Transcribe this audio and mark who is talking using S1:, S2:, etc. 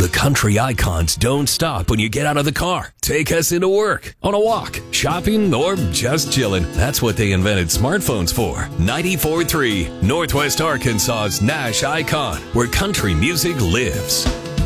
S1: The country icons don't stop when you get out of the car. Take us into work, on a walk, shopping, or just chilling. That's what they invented smartphones for. 94.3, Northwest Arkansas's Nash Icon, where country music lives.